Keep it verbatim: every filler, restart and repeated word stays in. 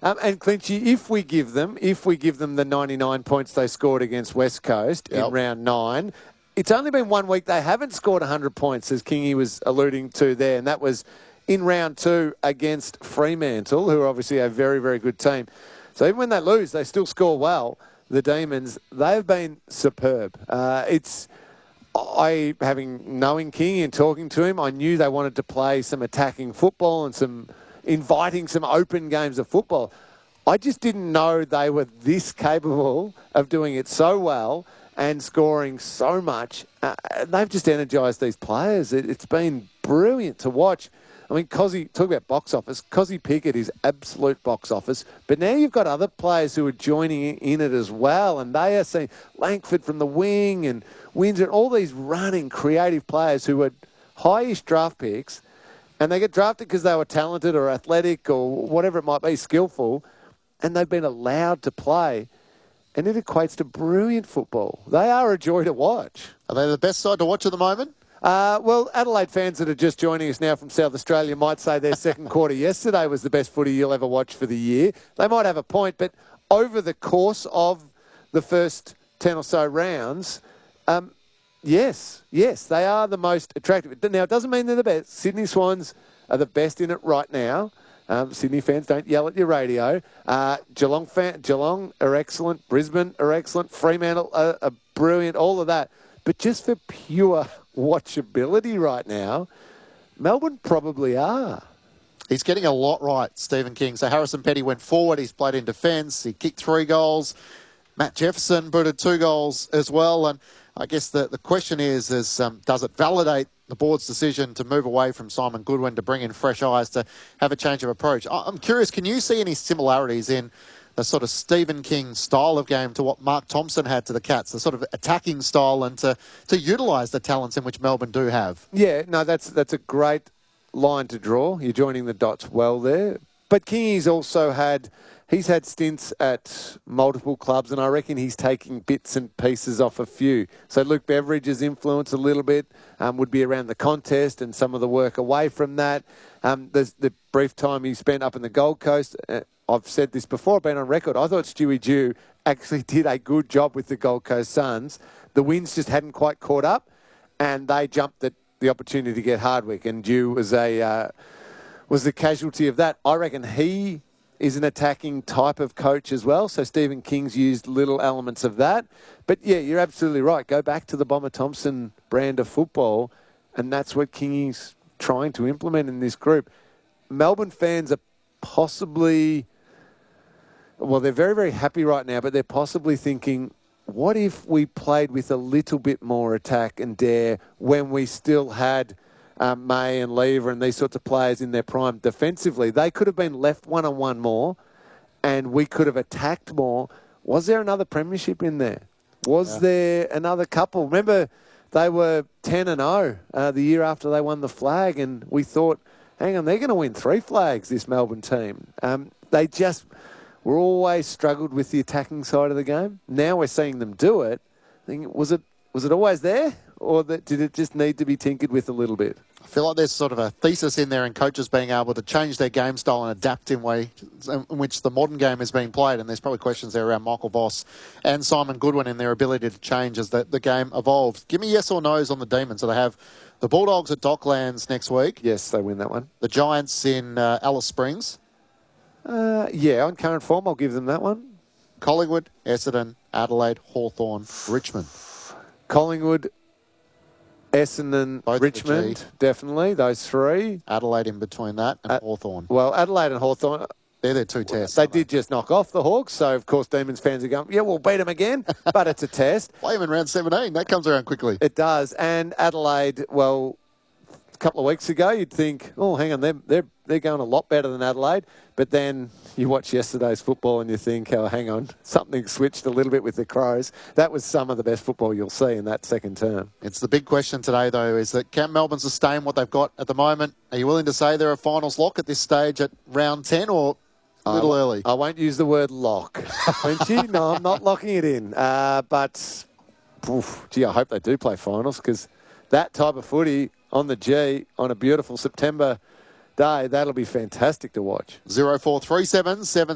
Um, and Clinchy, if we give them, if we give them the ninety-nine points they scored against West Coast Yep. in round nine, it's only been one week they haven't scored one hundred points, as Kingy was alluding to there, and that was in round two against Fremantle, who are obviously a very, very good team. So even when they lose, they still score well. The Demons, they've been superb. Uh, it's I, having knowing King and talking to him, I knew they wanted to play some attacking football and some inviting some open games of football. I just didn't know they were this capable of doing it so well and scoring so much. Uh, they've just energised these players. It, it's been brilliant to watch. I mean, Cozzy, talk about box office. Cozzy Pickett is absolute box office. But now you've got other players who are joining in it as well. And they are seeing Langford from the wing and Windsor, all these running, creative players who are high-ish draft picks. And they get drafted because they were talented or athletic or whatever it might be, skillful. And they've been allowed to play. And it equates to brilliant football. They are a joy to watch. Are they the best side to watch at the moment? Uh, well, Adelaide fans that are just joining us now from South Australia might say their second quarter yesterday was the best footy you'll ever watch for the year. They might have a point, but over the course of the first ten or so rounds, um, yes, yes, they are the most attractive. Now, it doesn't mean they're the best. Sydney Swans are the best in it right now. Um, Sydney fans, don't yell at your radio. Uh, Geelong, fan, Geelong are excellent. Brisbane are excellent. Fremantle are, are brilliant, all of that. But just for pure watchability right now, Melbourne probably are. He's getting a lot right, Stephen King. So Harrison Petty went forward. He's played in defence. He kicked three goals. Matt Jefferson booted two goals as well. And I guess the, the question is, is um, does it validate the board's decision to move away from Simon Goodwin to bring in fresh eyes to have a change of approach? I'm curious, can you see any similarities in the sort of Stephen King style of game to what Mark Thompson had to the Cats, the sort of attacking style, and to, to utilise the talents in which Melbourne do have? Yeah, no, that's that's a great line to draw. You're joining the dots well there. But Kingy's also had, he's had stints at multiple clubs, and I reckon he's taking bits and pieces off a few. So Luke Beveridge's influence a little bit um, would be around the contest and some of the work away from that. Um, the, the brief time he spent up in the Gold Coast, uh, I've said this before, I've been on record. I thought Stewie Dew actually did a good job with the Gold Coast Suns. The wins just hadn't quite caught up, and they jumped at the opportunity to get Hardwick, and Dew was a uh, was the casualty of that. I reckon he is an attacking type of coach as well, so Stephen King's used little elements of that. But yeah, you're absolutely right. Go back to the Bomber Thompson brand of football, and that's what Kingy's trying to implement in this group. Melbourne fans are possibly... Well, they're very, very happy right now, but they're possibly thinking, what if we played with a little bit more attack and dare when we still had um, May and Lever and these sorts of players in their prime defensively? They could have been left one-on-one more and we could have attacked more. Was there another premiership in there? Was yeah. there another couple? Remember, they were ten and oh uh, the year after they won the flag, and we thought, hang on, they're going to win three flags, this Melbourne team. Um, they just... We're always struggled with the attacking side of the game. Now we're seeing them do it. I think, was it was it always there, or that, did it just need to be tinkered with a little bit? I feel like there's sort of a thesis in there in coaches being able to change their game style and adapt in way in which the modern game is being played. And there's probably questions there around Michael Voss and Simon Goodwin and their ability to change as the, the game evolves. Give me yes or no's on the Demons. So they have the Bulldogs at Docklands next week. Yes, they win that one. The Giants in uh, Alice Springs. Uh, yeah, on current form, I'll give them that one. Collingwood, Essendon, Adelaide, Hawthorn, Richmond. Collingwood, Essendon, Both Richmond, definitely, those three. Adelaide in between that and Ad- Hawthorn. Well, Adelaide and Hawthorn, they're their two tests. They did they? just knock off the Hawks, so of course Demons fans are going, yeah, we'll beat them again, but it's a test. Play them in round seventeen, that comes around quickly. It does, and Adelaide, well, a couple of weeks ago, you'd think, oh, hang on, they're, they're, they're going a lot better than Adelaide. But then you watch yesterday's football and you think, oh, hang on, something switched a little bit with the Crows. That was some of the best football you'll see in that second term. It's the big question today, though, is that can Melbourne sustain what they've got at the moment? Are you willing to say they're a finals lock at this stage at round ten, or a little I, early? I won't use the word lock. Won't you? No, I'm not locking it in. Uh, but, oof, gee, I hope they do play finals, because that type of footy on the G on a beautiful September day, that'll be fantastic to watch. zero four three seven seven